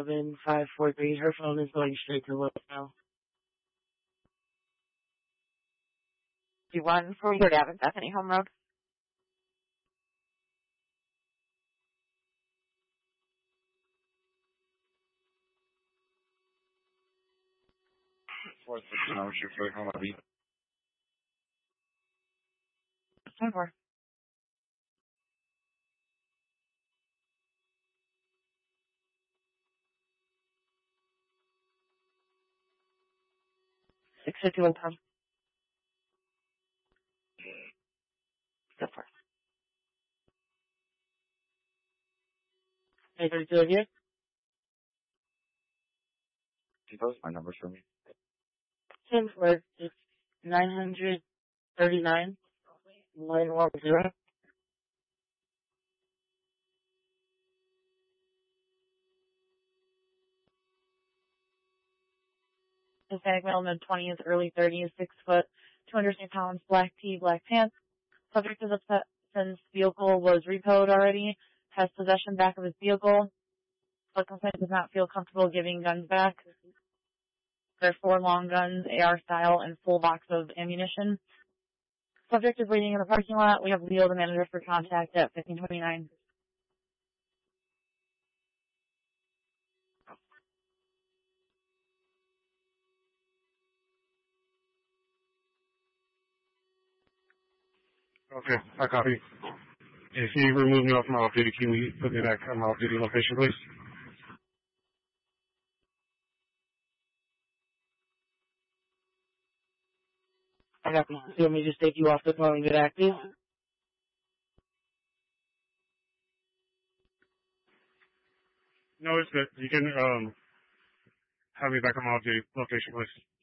7543. Her phone is going straight to voicemail. 2143 Avenue, Bethany Home Road. Fourth, number 6 home lobby. 24. $651 pounds. Go for it. Hey, 32 here. Can you post my numbers for me? 10-4, it's 939 910. Hispanic male, mid-20s, early 30s, 6 foot, 208 pounds, black tee, black pants. Subject of the person's vehicle was repoed already, has possession back of his vehicle. Circumstance does not feel comfortable giving guns back. There are 4 long guns, AR style, and full box of ammunition. Subject is waiting in the parking lot. We have Leo, the manager, for contact at 1529. Okay, I copy. If you remove me off my off-duty, can we put me back on my off-duty location, please? I got you. You want me to just take you off the phone and get active? No, it's good. You can have me back on my off-duty location, please.